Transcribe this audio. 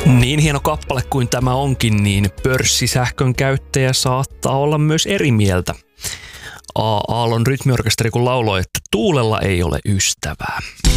Niin hieno kappale kuin tämä onkin, niin pörssisähkön käyttäjä saattaa olla myös eri mieltä. Aallon rytmiorkesteri kun lauloi, että tuulella ei ole ystävää.